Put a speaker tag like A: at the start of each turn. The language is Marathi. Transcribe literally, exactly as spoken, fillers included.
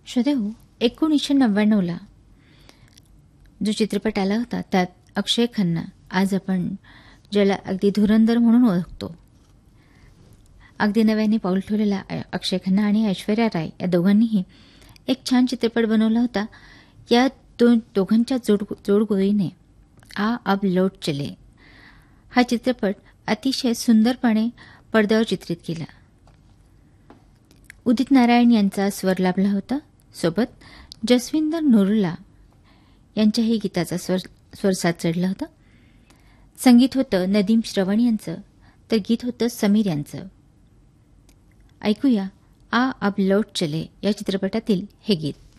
A: श्रोतेहो, एकोणीसशे नव्याण्णवला जो चित्रपट आला होता त्यात अक्षय खन्ना, आज आपण ज्याला अगदी धुरंधर म्हणून ओळखतो, अगदी नव्याने पाऊल ठेवलेला अक्षय खन्ना आणि ऐश्वर्या राय या दोघांनीही एक छान चित्रपट बनवला होता. या दोन दोघांच्या जोड जोडगोळीने आ अब लौट चले हा चित्रपट अतिशय सुंदरपणे पडद्यावर चित्रित केला. उदित नारायण यांचा स्वर लाभला होता. सोबत जसविंदर नूरला यांच्याही गीताचा स्वर स्वरसाद चढला होता. संगीत होतं नदीम श्रवण यांचं, तर गीत होतं समीर यांचं. ऐकूया आ अब लौट चले या चित्रपटातील हे गीत.